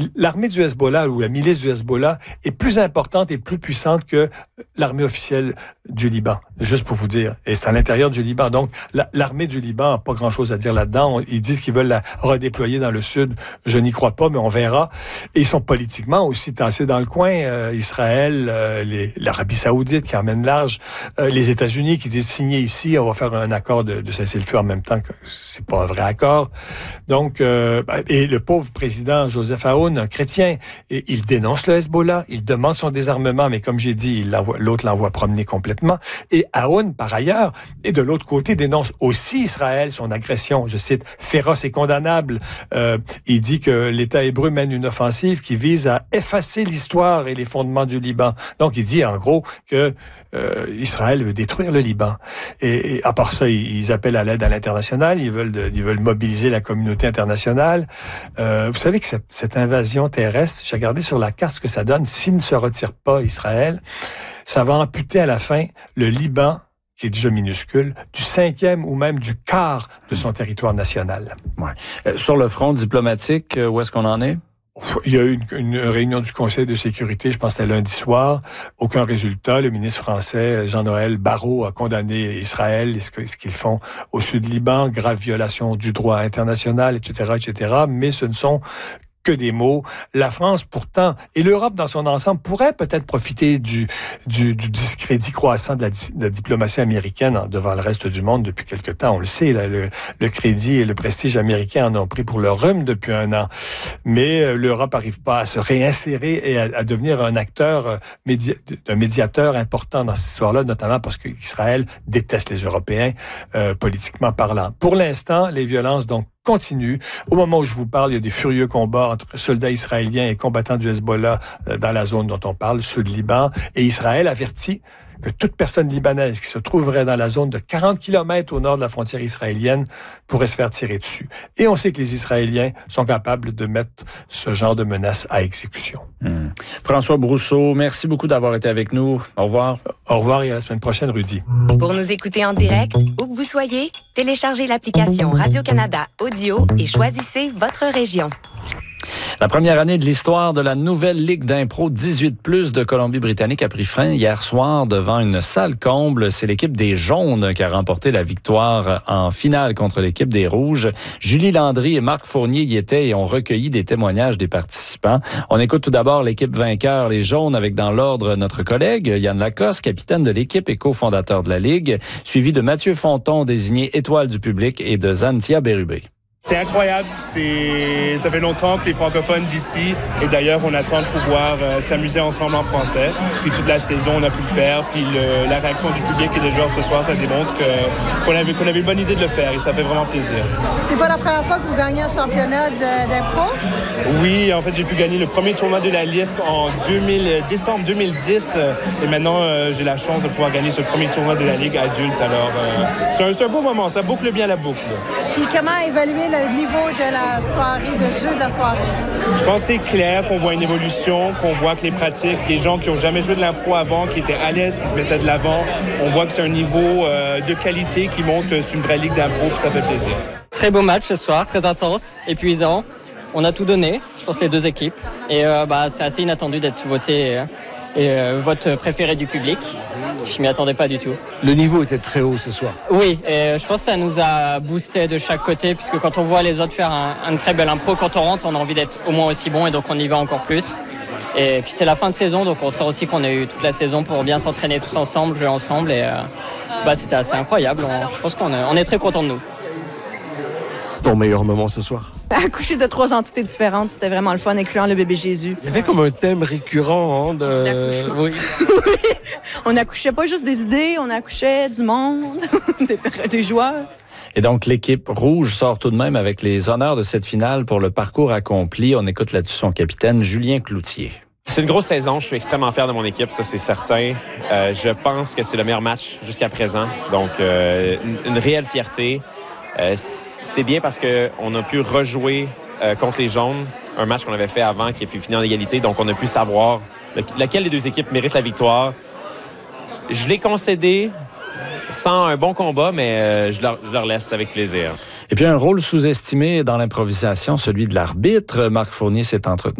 l'armée du Hezbollah ou la milice du Hezbollah est plus importante et plus puissante que l'armée officielle du Liban, juste pour vous dire. Et c'est à l'intérieur du Liban. Donc, l'armée du Liban n'a pas grand-chose à dire là-dedans. Ils disent qu'ils veulent la redéployer dans le sud. Je n'y crois pas, mais on verra. Et ils sont politiquement aussi tassés dans le coin. Israël, l'Arabie saoudite qui emmène large, les États-Unis qui disent signer ici, on va faire un accord de cessez-le-feu en même temps que c'est pas un vrai accord. Donc, et le pauvre président Joseph Aoun, un chrétien, et il dénonce le Hezbollah, il demande son désarmement, mais comme j'ai dit, l'autre l'envoie promener complètement. Et Aoun, par ailleurs, et de l'autre côté, dénonce aussi Israël, son agression, je cite, féroce et condamnable. Il dit que l'État hébreu mène une offensive qui vise à effacer l'histoire et les fondements du Liban. Donc, il dit en gros que Israël veut détruire le Liban. Et à part ça, ils appellent à l'aide à l'international, ils veulent mobiliser la communauté internationale. Vous savez que cette invasion terrestre, j'ai regardé sur la carte ce que ça donne, s'il ne se retire pas Israël, ça va amputer à la fin le Liban, qui est déjà minuscule, du 5e ou même du quart de son territoire national. Ouais. Sur le front diplomatique, où est-ce qu'on en est? Il y a eu une réunion du Conseil de sécurité, je pense que c'était lundi soir. Aucun résultat. Le ministre français, Jean-Noël Barrot, a condamné Israël et ce qu'ils font au sud Liban, grave violation du droit international, etc., etc. Mais ce ne sont que des mots. La France, pourtant, et l'Europe dans son ensemble, pourrait peut-être profiter du discrédit croissant de la diplomatie américaine devant le reste du monde depuis quelque temps. On le sait, là, le crédit et le prestige américain en ont pris pour leur rhume depuis un an. Mais l'Europe n'arrive pas à se réinsérer et à devenir un acteur, un médiateur important dans cette histoire-là, notamment parce qu'Israël déteste les Européens, politiquement parlant. Pour l'instant, les violences, donc, continue. Au moment où je vous parle, il y a des furieux combats entre soldats israéliens et combattants du Hezbollah dans la zone dont on parle, sud Liban. Et Israël avertit que toute personne libanaise qui se trouverait dans la zone de 40 km au nord de la frontière israélienne pourrait se faire tirer dessus. Et on sait que les Israéliens sont capables de mettre ce genre de menaces à exécution. François Brousseau, merci beaucoup d'avoir été avec nous. Au revoir. Au revoir et à la semaine prochaine, Rudy. Pour nous écouter en direct, où que vous soyez, téléchargez l'application Radio-Canada Audio et choisissez votre région. La première année de l'histoire de la nouvelle Ligue d'impro 18+ de Colombie-Britannique a pris fin hier soir devant une salle comble. C'est l'équipe des Jaunes qui a remporté la victoire en finale contre l'équipe des Rouges. Julie Landry et Marc Fournier y étaient et ont recueilli des témoignages des participants. On écoute tout d'abord l'équipe vainqueur, les Jaunes, avec dans l'ordre notre collègue Yann Lacoste, capitaine de l'équipe et cofondateur de la Ligue, suivi de Mathieu Fonton, désigné étoile du public, et de Zantia Bérubé. C'est incroyable, ça fait longtemps que les francophones d'ici, et d'ailleurs on attend de pouvoir s'amuser ensemble en français. Puis toute la saison on a pu le faire, puis la réaction du public et des joueurs ce soir, ça démontre qu'on avait une bonne idée de le faire et ça fait vraiment plaisir. C'est pas la première fois que vous gagnez un championnat d'impro? Oui, en fait j'ai pu gagner le premier tournoi de la LIFT en décembre 2010 et maintenant j'ai la chance de pouvoir gagner ce premier tournoi de la Ligue adulte. Alors c'est un beau moment, ça boucle bien la boucle. Puis comment évaluer le niveau de la soirée, de jeu de la soirée? Je pense que c'est clair qu'on voit une évolution, qu'on voit que les pratiques, les gens qui n'ont jamais joué de l'impro avant, qui étaient à l'aise, qui se mettaient de l'avant, on voit que c'est un niveau de qualité qui montre que c'est une vraie ligue d'impro, puis ça fait plaisir. Très beau match ce soir, très intense, épuisant. On a tout donné, je pense, les deux équipes. Et c'est assez inattendu d'être voté vote préféré du public. Je m'y attendais pas du tout. Le niveau était très haut ce soir. Oui, et je pense que ça nous a boosté de chaque côté, puisque quand on voit les autres faire un très bel impro, quand on rentre, on a envie d'être au moins aussi bon, et donc on y va encore plus. Et puis c'est la fin de saison, donc on sent aussi qu'on a eu toute la saison pour bien s'entraîner tous ensemble, jouer ensemble, et c'était assez incroyable. Je pense qu'on est très contents de nous. Ton meilleur moment ce soir? Accoucher de 3 entités différentes, c'était vraiment le fun, incluant le bébé Jésus. Il y avait comme un thème récurrent Oui. On accouchait pas juste des idées, on accouchait du monde, des joueurs. Et donc, l'équipe rouge sort tout de même avec les honneurs de cette finale pour le parcours accompli. On écoute là-dessus son capitaine, Julien Cloutier. C'est une grosse saison. Je suis extrêmement fier de mon équipe, ça c'est certain. Je pense que c'est le meilleur match jusqu'à présent. Donc, une réelle fierté. C'est bien parce qu'on a pu rejouer contre les Jaunes, un match qu'on avait fait avant qui a fait finir en égalité. Donc, on a pu savoir laquelle des deux équipes mérite la victoire. Je l'ai concédé sans un bon combat, mais je leur laisse avec plaisir. Et puis, un rôle sous-estimé dans l'improvisation, celui de l'arbitre. Marc Fournier s'est entretenu